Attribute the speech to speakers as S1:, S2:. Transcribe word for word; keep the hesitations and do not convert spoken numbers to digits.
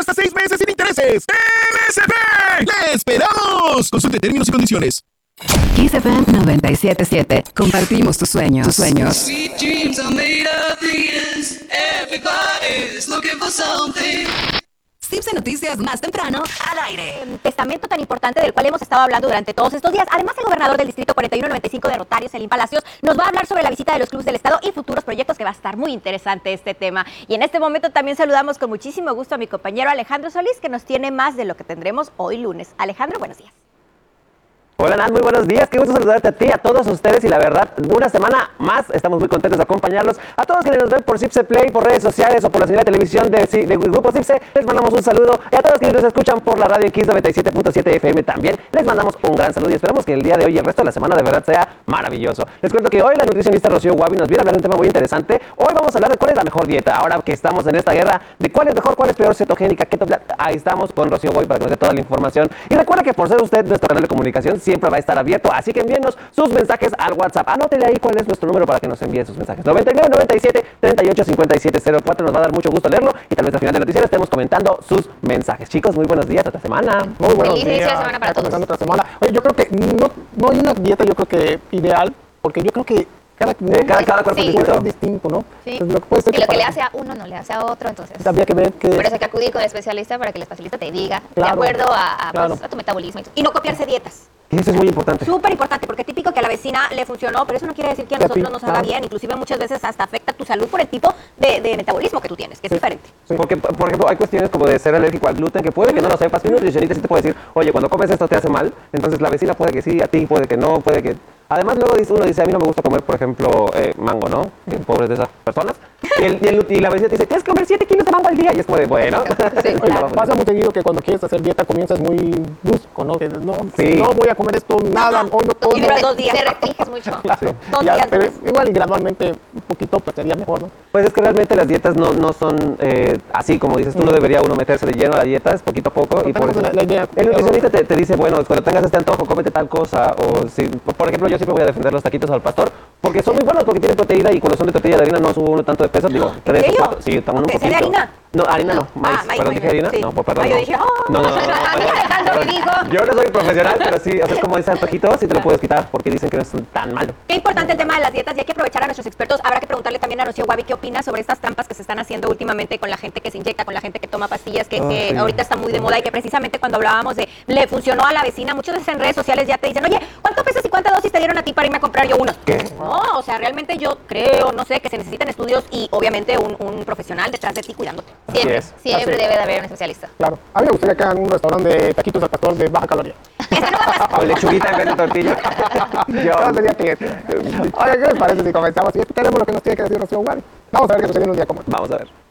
S1: hasta seis meses sin intereses. ¡M S P! ¡Le esperamos! Consulte términos y condiciones.
S2: Kiss F M noventa y siete punto siete. Compartimos tus sueños. Tus sueños.
S3: Sweet dreams are made of these. Everybody's looking for something.
S2: Tips de noticias más temprano al aire.
S4: El testamento tan importante del cual hemos estado hablando durante todos estos días. Además, el gobernador del distrito cuarenta y uno noventa y cinco de Rotarios, Celín Palacios, nos va a hablar sobre la visita de los clubes del estado y futuros proyectos, que va a estar muy interesante este tema. Y en este momento también saludamos con muchísimo gusto a mi compañero Alejandro Solís, que nos tiene más de lo que tendremos hoy lunes. Alejandro, buenos días.
S5: Hola, Nan, muy buenos días. Qué gusto saludarte a ti, a todos ustedes. Y la verdad, una semana más, estamos muy contentos de acompañarlos. A todos quienes nos ven por Cipse Play, por redes sociales o por la señal de televisión de, de Grupo Cipse, les mandamos un saludo. Y a todos quienes nos escuchan por la radio Kiss noventa y siete punto siete F M también, les mandamos un gran saludo. Y esperamos que el día de hoy y el resto de la semana de verdad sea maravilloso. Les cuento que hoy la nutricionista Rocío Guavi nos viene a hablar de un tema muy interesante. Hoy vamos a hablar de cuál es la mejor dieta. Ahora que estamos en esta guerra de cuál es mejor, cuál es peor, cetogénica, keto, ahí estamos con Rocío Guavi para que nos dé toda la información. Y recuerda que por ser usted nuestro canal de comunicación, siempre va a estar abierto. Así que envíenos sus mensajes al WhatsApp. Anótele ahí cuál es nuestro número para que nos envíe sus mensajes. noventa y nueve noventa y siete treinta y ocho cincuenta y siete cero cuatro. Nos va a dar mucho gusto leerlo y tal vez al final de la noticia estemos comentando sus mensajes. Chicos, muy buenos días, otra semana.
S6: Muy buenos
S4: Feliz
S6: días.
S4: inicio de semana para todos.
S6: Otra semana. Oye, yo creo que no, no hay una dieta, yo creo que ideal, porque yo creo que cada,
S5: Eh, cada, cada cuerpo
S4: Sí.
S5: es
S6: cuerpo
S5: distinto.
S6: es distinto, ¿no?
S4: Sí.
S6: Entonces, lo que puede ser
S4: Y lo que
S6: para-
S4: le hace a uno no le hace a otro, entonces
S6: habría que ver que
S4: por eso hay que acudir con el especialista para que el especialista te diga
S6: Claro,
S4: de acuerdo a, a,
S6: claro.
S4: pues, a tu metabolismo. Y no copiarse dietas.
S5: Y eso es muy importante.
S4: Súper importante, porque típico que a la vecina le funcionó, pero eso no quiere decir que a
S6: Que a ti,
S4: nosotros nos haga
S6: claro.
S4: bien. Inclusive muchas veces hasta afecta tu salud por el tipo de, de metabolismo que tú tienes, que es diferente.
S5: Porque, por ejemplo, hay cuestiones como de ser alérgico al gluten que puede que no lo sepas. Un nutricionista sí te puede decir, oye, cuando comes esto te hace mal. Entonces la vecina puede que sí, a ti puede que no, puede que... Además, luego dice, uno dice, a mí no me gusta comer, por ejemplo, eh, mango, ¿no? Que pobres de esas personas. Y, el, y, el, y la vecina te dice, tienes que comer siete kilos de mango al día. Y es como de, bueno.
S4: Sí,
S6: Oye,
S4: claro.
S6: pasa muy seguido que cuando quieres hacer dieta comienzas muy brusco, ¿no? Que no,
S5: Sí.
S6: no voy a comer esto, nada, hoy no como.
S4: Y dura dos días. Te restringes mucho. Dos
S6: Ya,
S4: días.
S6: pero igual y gradualmente un poquito pues sería mejor, ¿no?
S5: Pues es que realmente las dietas no, no son eh, así como dices tú, no debería uno meterse de lleno a la dieta, es poquito a poco.
S6: No
S5: Y por
S6: tenemos
S5: eso,
S6: la- la idea.
S5: el nutricionista te, te dice, bueno, cuando tengas este antojo, cómete tal cosa. O si, por ejemplo, yo siempre voy a defender los taquitos al pastor, porque son muy buenos, porque tienen proteína y cuando son de tortilla de harina no sube uno tanto de peso, digo, tres o
S4: serio?
S5: cuatro. Sí, estamos un
S4: ¿Es de
S5: poquito.
S4: harina?
S5: No, harina no,
S4: Ah,
S5: maíz.
S4: maíz,
S5: Perdón,
S4: muy
S5: dije
S4: bien,
S5: harina.
S4: sí.
S5: No, por perdón.
S4: Ah, yo
S5: no.
S4: dije, oh.
S5: no, no, no, no,
S4: A mí
S5: no,
S4: Alejandro
S5: no,
S4: me dijo.
S5: Yo no soy profesional, pero sí, hacer como ese antojito, sí te lo puedes quitar, porque dicen que no es tan malo.
S4: Qué importante el tema de las dietas y hay que aprovechar a nuestros expertos. Habrá que preguntarle también a Rocío Guavi qué opina sobre estas trampas que se están haciendo últimamente con la gente que se inyecta, con la gente que toma pastillas, que,
S5: Oh,
S4: que
S5: sí.
S4: ahorita está muy de moda y que precisamente cuando hablábamos de le funcionó a la vecina, muchas veces en redes sociales ya te dicen, oye, ¿cuánto pesas y cuántas dosis te dieron a ti para irme a comprar yo unos?
S5: ¿Qué?
S4: No, o sea, realmente yo creo, no sé, que se necesitan estudios y obviamente un, un profesional detrás de ti cuidándote.
S5: Siempre, es.
S4: siempre
S6: Así.
S4: debe de haber un especialista.
S6: Claro. A mí me gustaría que hagan un restaurante de taquitos al pastor de baja caloría.
S5: O lechuguita en vez de tortilla.
S6: Yo sería cliente. Oye, ¿qué les parece si comenzamos? Y escucharemos lo que nos tiene que decir Rocío Guavi. Vamos a ver qué sucede en un día como este.
S5: Vamos a ver.